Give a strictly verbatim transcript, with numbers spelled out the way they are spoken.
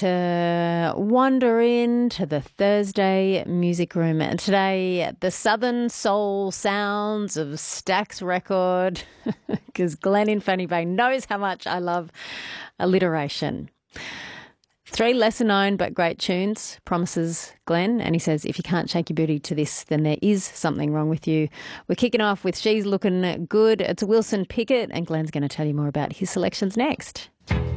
to wander into the Thursday music room. And today, the Southern Soul sounds of Stax Record, because Glenn in Fanny Bay knows how much I love alliteration. Three lesser known but great tunes, promises Glenn, and he says, if you can't shake your booty to this, then there is something wrong with you. We're kicking off with She's Looking Good. It's Wilson Pickett, and Glenn's going to tell you more about his selections next.